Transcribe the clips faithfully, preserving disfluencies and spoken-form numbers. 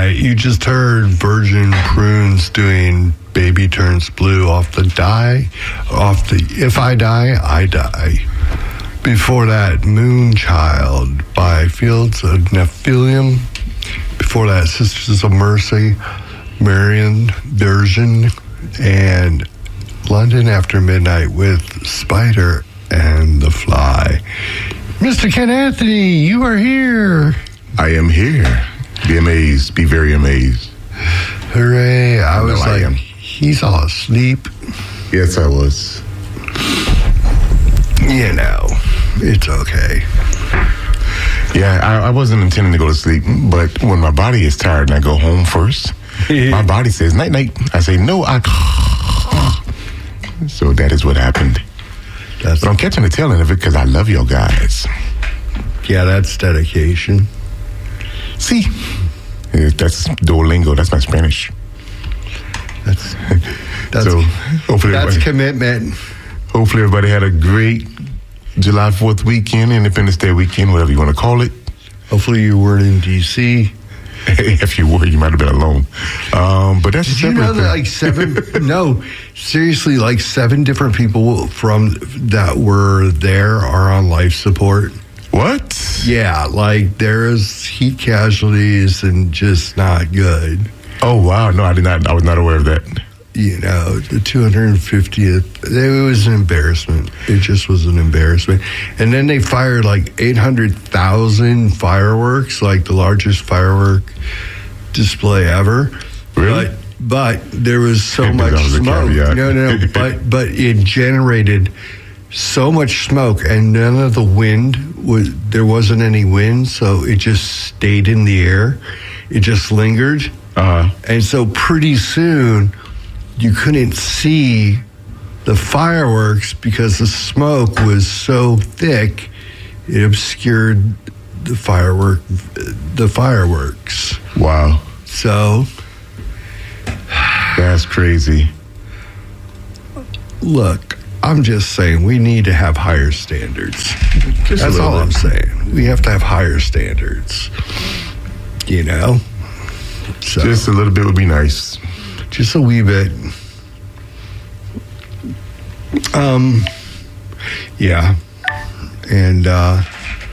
right, you just heard Virgin Prunes doing Baby Turns Blue off the Die, off the If I Die, I Die. Before that, Moonchild by Fields of Nephilim. Before that, Sisters of Mercy, Marian Version, and London After Midnight with Spider and the Fly. Mister Ken Anthony, you are here. I am here. Be amazed. Be very amazed. Hooray. I, I was like, I he's all asleep. Yes, I was. You know, it's okay. Yeah, I, I wasn't intending to go to sleep, but when my body is tired and I go home first, my body says, night, night. I say, no, I... So that is what happened. That's but I'm catching the tail end of it because I love y'all guys. Yeah, that's dedication. See, that's Duolingo. That's my Spanish. That's that's, so hopefully that's commitment. Hopefully everybody had a great July fourth weekend, Independence Day weekend, whatever you want to call it. Hopefully you weren't in D C If you were, you might have been alone. Um, but that's Did you know that like seven? No, seriously, like seven different people from that were there are on life support. What? Yeah, like there's heat casualties and just not good. Oh wow! No, I did not. I was not aware of that. You know, the two hundred fiftieth. It was an embarrassment. It just was an embarrassment. And then they fired like eight hundred thousand fireworks, like the largest firework display ever. Really? But, but there was so much was smoke. No, no, no. but but it generated so much smoke, and none of the wind was. There wasn't any wind, so it just stayed in the air. It just lingered, uh-huh. And so pretty soon you couldn't see the fireworks because the smoke was so thick it obscured the firework the fireworks. Wow. So that's crazy. Look, I'm just saying we need to have higher standards. Just That's all bit. I'm saying. We have to have higher standards. You know? So, just a little bit would be nice. Just a wee bit. Um, yeah. And, uh,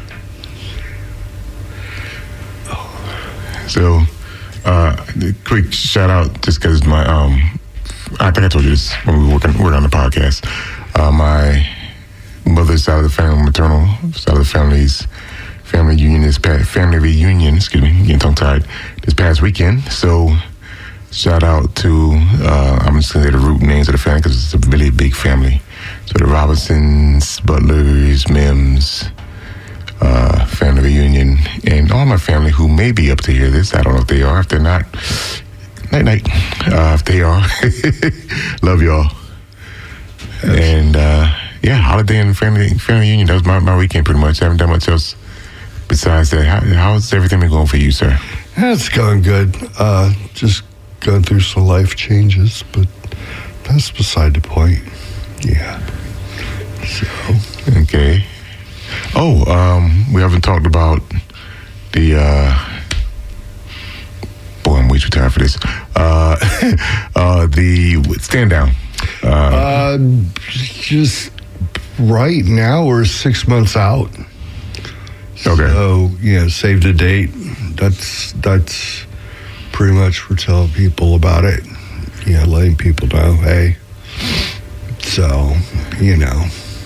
so, uh, quick shout out just because my, um, I think I told you this when we were working, working on the podcast. Uh, my mother's side of the family, maternal side of the family's family union, this past, family reunion, excuse me, getting tongue-tied, this past weekend. So, shout out to, uh, I'm just going to say the root names of the family because it's a really big family. So the Robinsons, Butlers, Mims, uh, family reunion, and all my family who may be up to hear this. I don't know if they are. If they're not, night night. Uh, if they are, love y'all. Yes. And uh, yeah, holiday and family family reunion. That was my, my weekend pretty much. I haven't done much else besides that. How, how's everything been going for you, sir? It's going good. Uh, just going through some life changes, but that's beside the point. Yeah. So. Okay. Oh, um, we haven't talked about the, uh, boy, I'm way too tired for this. Uh, uh, the stand down. Uh, uh, just right now we're six months out. Okay. So, yeah, save the date. That's, that's pretty much we're telling people about it. Yeah, letting people know, hey. So, you know.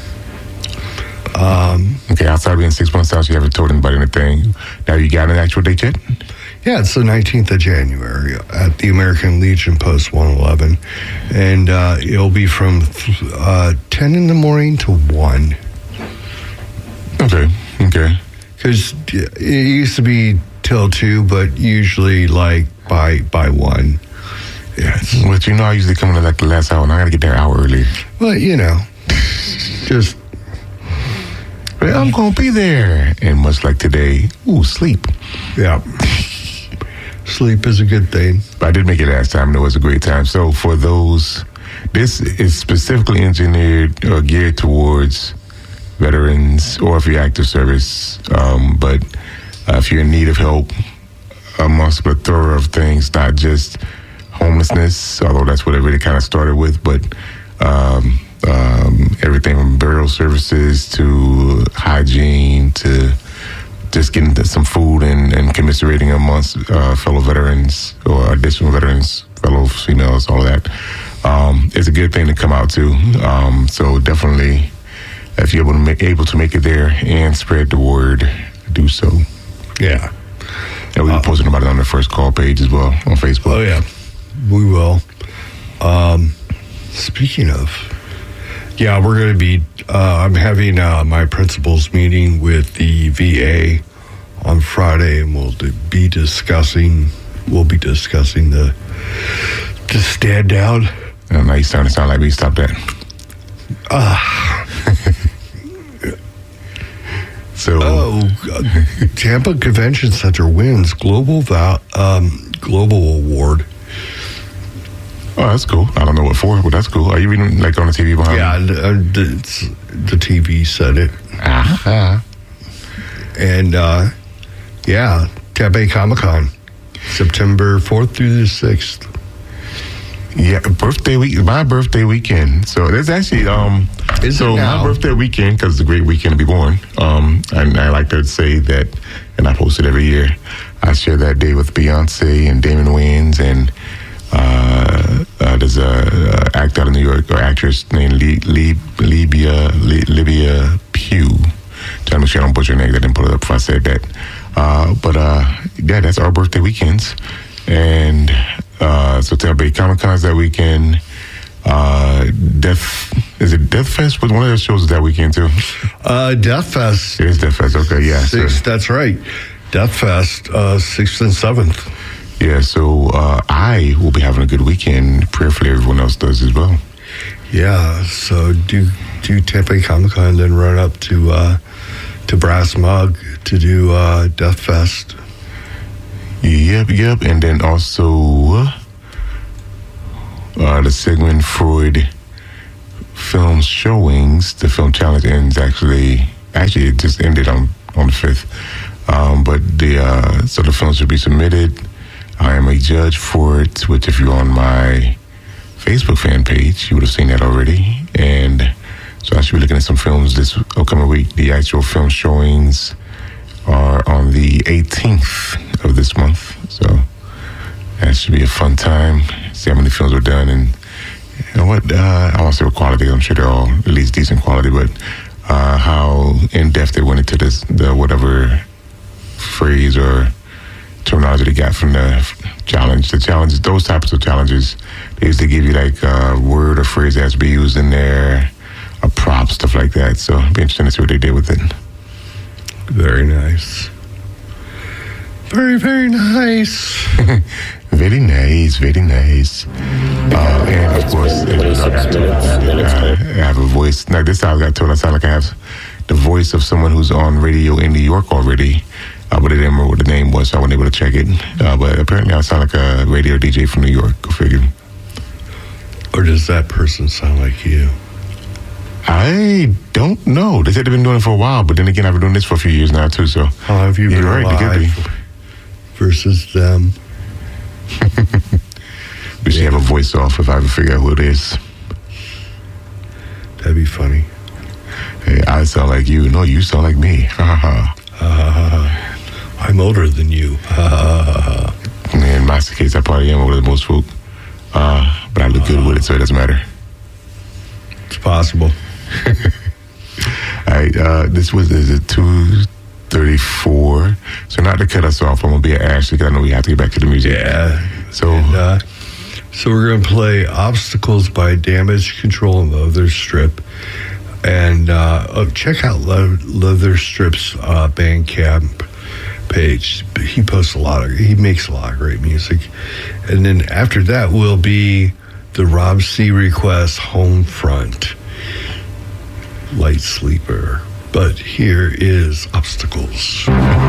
Um, okay, outside of being six months out, you haven't told anybody anything. Now you got an actual date yet? Yeah, it's the nineteenth of January at the American Legion Post one eleven. And uh, it'll be from uh, ten in the morning to one. Okay, okay. Because it used to be till two, but usually like by by one. Yes. But you know, I usually come in like the last hour, and I got to get there an hour early. Well, you know, just... Well, I'm going to be there. And much like today, ooh, sleep. Yeah. Sleep is a good thing. But I did make it last time, and it was a great time. So for those, this is specifically engineered or geared towards veterans or if you're active service. Um, but uh, if you're in need of help, amongst a plethora of things, not just homelessness, although that's what it really kind of started with, but um, um, everything from burial services to hygiene to just getting some food and, and commiserating amongst uh, fellow veterans or additional veterans, fellow females, all of that. Um, it's a good thing to come out to. Um, so definitely, if you're able to make, able to make it there and spread the word, do so. Yeah. And we'll be posting about it on the First Call page as well on Facebook. Oh, yeah. We will. Um, speaking of, yeah, we're going to be, uh, I'm having uh, my principals meeting with the V A on Friday, and we'll be discussing, we'll be discussing the, the stand down. Uh, now you starting to sound like me. Stop that. Uh, so, oh, Tampa Convention Center wins Global Val, um, Global Award. Oh, that's cool. I don't know what for, but that's cool. Are you reading like on the T V behind yeah, me? Yeah, the, the T V said it. Uh-huh. And, uh, yeah, Tampa Comic-Con, September fourth through the sixth. Yeah, birthday week, my birthday weekend. So there's actually, um, Is so it now? my birthday weekend, because it's a great weekend to be born. Um, and I like to say that, and I post it every year, I share that day with Beyonce and Damon Wayans and Uh, uh, there's a, a actor out of New York, or actress named Li, Li, Libya Li, Libya Pugh. Trying to make sure I don't butcher her name. I didn't put it up if I said that. Uh, but uh, yeah, that's our birthday weekends, and uh, so Tampa Bay Comic Con is that weekend. Uh, Death is it Death Fest? But one of those shows is that weekend too. Uh, Death Fest. It is Death Fest. Okay, yeah. Sixth, so. That's right. Death Fest, uh, sixth and seventh. Yeah, so uh, I will be having a good weekend. Prayerfully, everyone else does as well. Yeah, so do do Tampa Comic Con, then run up to uh, to Brass Mug to do uh, Death Fest. Yep, yep, and then also uh, the Sigmund Freud film showings. The film challenge ends actually. Actually, it just ended on on the fifth. Um, but the uh, so the films will be submitted. I am a judge for it, which if you're on my Facebook fan page, you would have seen that already. And so I should be looking at some films this upcoming week. The actual film showings are on the eighteenth of this month. So that should be a fun time. See how many films are done. And you know what? Uh, I won't say what quality. I'm sure they're all at least decent quality, but uh, how in-depth they went into this, the whatever phrase or terminology they got from the challenge. The challenges, those types of challenges, they usually give you like a word or phrase that has to be used in there, a prop, stuff like that. So it'll be interesting to see what they did with it. Very nice. Very, very nice. Very nice, very nice. Uh, and of course, I, got told, uh, I have a voice. Now this time I got told I sound like I have the voice of someone who's on radio in New York already. Uh, but I didn't remember what the name was, so I wasn't able to check it. Uh, but apparently I sound like a radio D J from New York. Go figure. Or does that person sound like you? I don't know. They said they've been doing it for a while, but then again, I've been doing this for a few years now, too. So how have you been right, alive versus them? We should have a voice off if I ever figure out who it is. That'd be funny. Hey, I sound like you. No, you sound like me. Ha ha ha. I'm older than you. In my case, I probably am older than most folk. Uh, but I look good with it, so it doesn't matter. It's possible. All right, uh, this was is it two thirty-four. So not to cut us off, I'm gonna be at Ashley because I know we have to get back to the music. Yeah. So and, uh, so we're gonna play "Obstacles" by Damage Control and Leather Strip. And uh, oh, check out Le- Leather Strip's uh, Bandcamp page. He posts a lot of, he makes a lot of great music. And then after that will be the Rob C. Request Home Front, Light Sleeper. But here is Obstacles.